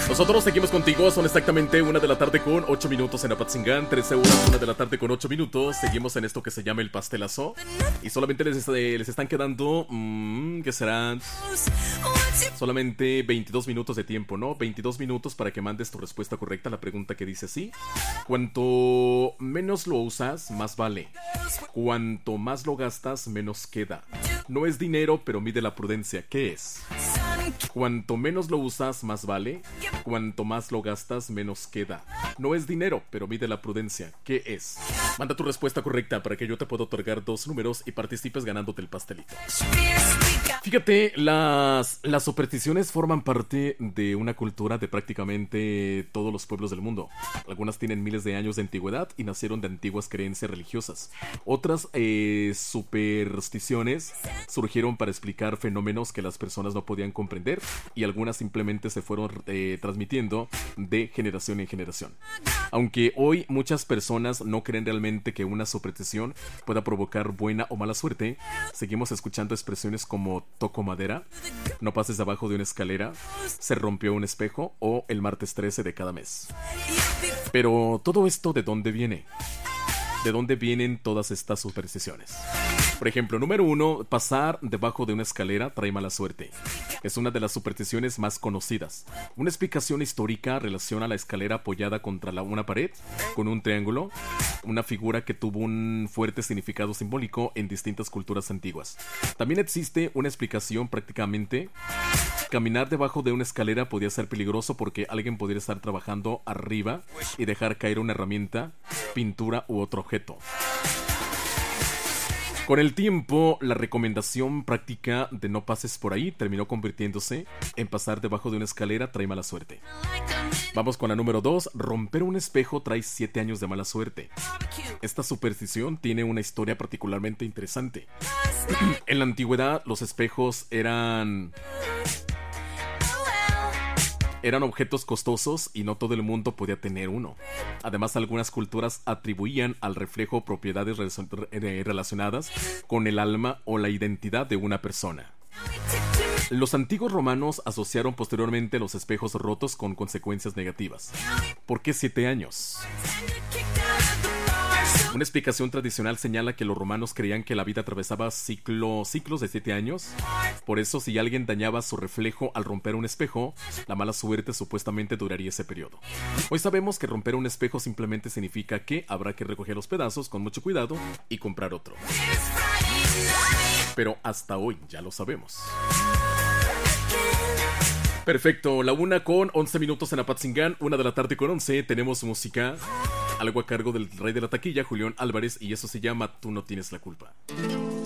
Nosotros seguimos contigo, son exactamente 1 de la tarde con 8 minutos en Apatzingán, 13 horas, 1 de la tarde con 8 minutos. Seguimos en esto que se llama el pastelazo. Y solamente les están quedando, que serán solamente 22 minutos de tiempo, ¿no? 22 minutos para que mandes tu respuesta correcta a la pregunta que dice así. Cuanto menos lo usas, más vale. Cuanto más lo gastas, menos queda. No es dinero, pero mide la prudencia. ¿Qué es? Cuanto menos lo usas, más vale. Cuanto más lo gastas, menos queda. No es dinero, pero mide la prudencia. ¿Qué es? Manda tu respuesta correcta para que yo te pueda otorgar 2 números y participes ganándote el pastelito. Fíjate, las supersticiones forman parte de una cultura de prácticamente todos los pueblos del mundo. Algunas tienen miles de años de antigüedad y nacieron de antiguas creencias religiosas. Otras supersticiones surgieron para explicar fenómenos que las personas no podían comprender, y algunas simplemente se fueron transmitiendo de generación en generación. Aunque hoy muchas personas no creen realmente que una superstición pueda provocar buena o mala suerte, seguimos escuchando expresiones como toco madera, no pases debajo de una escalera, se rompió un espejo o el martes 13 de cada mes. Pero todo esto, ¿de dónde viene? ¿De dónde vienen todas estas supersticiones? Por ejemplo, número 1, pasar debajo de una escalera trae mala suerte. Es una de las supersticiones más conocidas. Una explicación histórica relaciona la escalera apoyada contra una pared con un triángulo, una figura que tuvo un fuerte significado simbólico en distintas culturas antiguas. También existe una explicación prácticamente. Caminar debajo de una escalera podía ser peligroso porque alguien podría estar trabajando arriba y dejar caer una herramienta, pintura u otro objeto. Con el tiempo, la recomendación práctica de no pases por ahí terminó convirtiéndose en pasar debajo de una escalera trae mala suerte. Vamos con la número 2. Romper un espejo trae 7 años de mala suerte. Esta superstición tiene una historia particularmente interesante. En la antigüedad, los espejos eran objetos costosos y no todo el mundo podía tener uno. Además, algunas culturas atribuían al reflejo propiedades relacionadas con el alma o la identidad de una persona. Los antiguos romanos asociaron posteriormente los espejos rotos con consecuencias negativas. ¿Por qué 7 años? Una explicación tradicional señala que los romanos creían que la vida atravesaba ciclos de 7 años. Por eso, si alguien dañaba su reflejo al romper un espejo, la mala suerte supuestamente duraría ese periodo. Hoy sabemos que romper un espejo simplemente significa que habrá que recoger los pedazos con mucho cuidado y comprar otro. Pero hasta hoy ya lo sabemos. Perfecto, la 1 con 11 minutos en Apatzingán, 1 de la tarde con 11, tenemos música, algo a cargo del rey de la taquilla, Julián Álvarez, y eso se llama Tú no tienes la culpa.